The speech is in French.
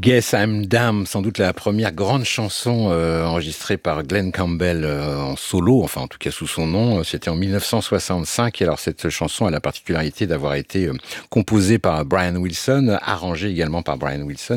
Guess I'm Damn, sans doute la première grande chanson enregistrée par Glenn Campbell en solo, enfin en tout cas sous son nom. C'était en 1965. Et alors cette chanson a la particularité d'avoir été composée par Brian Wilson, arrangée également par Brian Wilson.